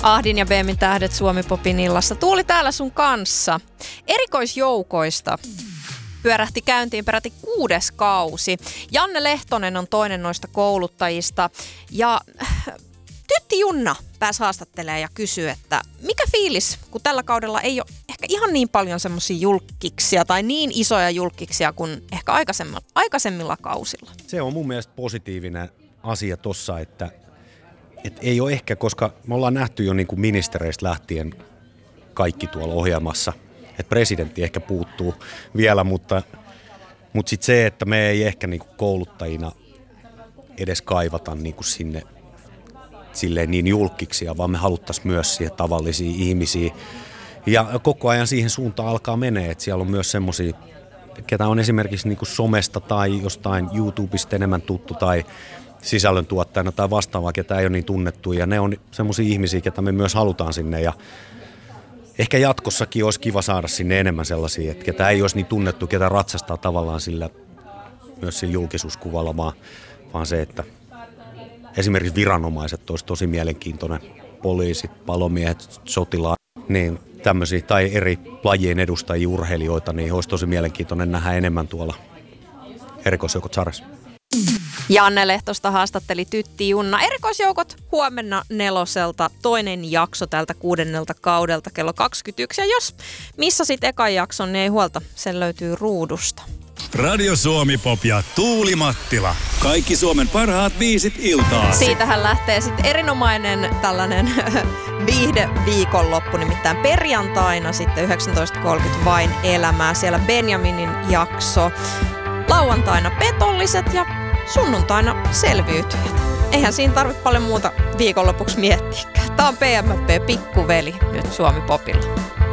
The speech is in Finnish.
Ahdin ja Beemin tähdet Suomi-popin illassa. Tuuli täällä sun kanssa. Erikoisjoukoista pyörähti käyntiin peräti 6. kausi. Janne Lehtonen on toinen noista kouluttajista. Ja Tytti Junna pääsi haastattelemaan ja kysyi, että mikä fiilis, kun tällä kaudella ei ole ehkä ihan niin paljon semmoisia julkkiksia tai niin isoja julkkiksia kuin ehkä aikaisemmilla kausilla. Se on mun mielestä positiivinen asia tossa, että ei ole ehkä, koska me ollaan nähty jo niin kuin ministereistä lähtien kaikki tuolla ohjelmassa, että presidentti ehkä puuttuu vielä, mutta sitten se, että me ei ehkä niin kuin kouluttajina edes kaivata niin kuin sinne silleen niin julkkiksia, vaan me haluttaisiin myös siihen tavallisia ihmisiä. Ja koko ajan siihen suuntaan alkaa menee, että siellä on myös semmoisia, ketä on esimerkiksi niin kuin somesta tai jostain YouTubesta enemmän tuttu tai sisällöntuottajana tai vastaavaa, ketä ei ole niin tunnettu. Ja ne on semmoisia ihmisiä, ketä me myös halutaan sinne. Ja ehkä jatkossakin olisi kiva saada sinne enemmän sellaisia, että ketä ei olisi niin tunnettu, ketä ratsastaa tavallaan sillä, myös sillä julkisuuskuvalla, vaan se, että esimerkiksi viranomaiset olisi tosi mielenkiintoinen, poliisit, palomiehet, sotilaat, niin tämmöisiä, tai eri lajien edustajia, urheilijoita, niin olisi tosi mielenkiintoinen nähdä enemmän tuolla erikoisjoukot sarjassa. Janne Lehtosta haastatteli Tytti Junna. Erikoisjoukot huomenna 4. toinen jakso tältä 6. kaudelta kello 21. Ja jos missasit ekan jakson, niin ei huolta, sen löytyy ruudusta. Radio Suomi Pop ja Tuuli Mattila. Kaikki Suomen parhaat biisit iltaasi. Siitähän lähtee sitten erinomainen tällainen viihdeviikonloppu, nimittäin perjantaina sitten 19.30 Vain elämää. Siellä Benjaminin jakso. Lauantaina petolliset ja sunnuntaina selviytyjät. Eihän siinä tarvitse paljon muuta viikonlopuksi miettiä. Tämä on PMP Pikkuveli nyt Suomi Popilla.